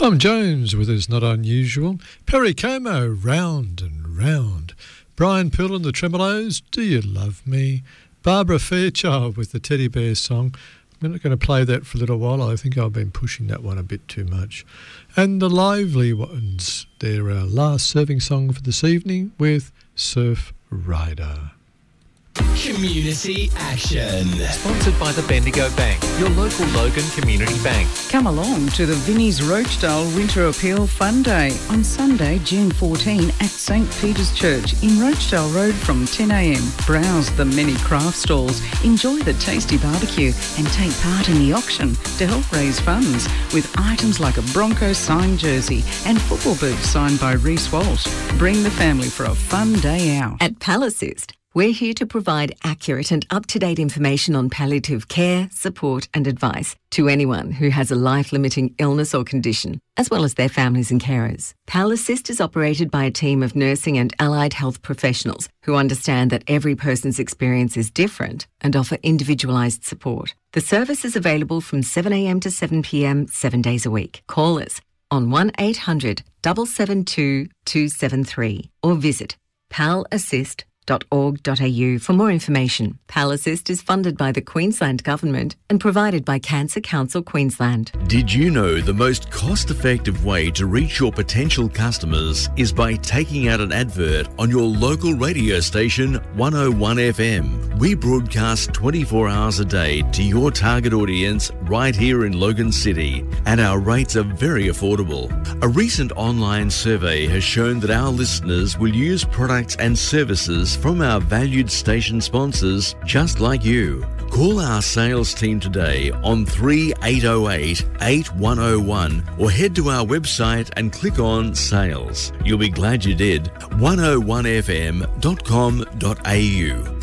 Tom Jones with his Not Unusual. Perry Como, Round and Round. Brian Poole and the Tremolos, Do You Love Me? Barbara Fairchild with the Teddy Bear song. I'm not going to play that for a little while. I think I've been pushing that one a bit too much. And the Lively Ones, their last serving song for this evening with Surf Rider. Community Action. Sponsored by the Bendigo Bank, your local Logan Community Bank. Come along to the Vinnie's Rochedale Winter Appeal Fun Day on Sunday, June 14 at St Peter's Church in Rochedale Road from 10am. Browse the many craft stalls, enjoy the tasty barbecue and take part in the auction to help raise funds with items like a Broncos signed jersey and football boots signed by Reece Walsh. Bring the family for a fun day out. At Palassist, we're here to provide accurate and up-to-date information on palliative care, support and advice to anyone who has a life-limiting illness or condition, as well as their families and carers. Palassist is operated by a team of nursing and allied health professionals who understand that every person's experience is different and offer individualised support. The service is available from 7am to 7pm, 7 days a week. Call us on 1800 772 273 or visit palassist.org.au for more information. Palassist is funded by the Queensland Government and provided by Cancer Council Queensland. Did you know the most cost-effective way to reach your potential customers is by taking out an advert on your local radio station 101 FM? We broadcast 24 hours a day to your target audience right here in Logan City, and our rates are very affordable. A recent online survey has shown that our listeners will use products and services from our valued station sponsors just like you. Call our sales team today on 3808 8101 or head to our website and click on Sales. You'll be glad you did. 101fm.com.au.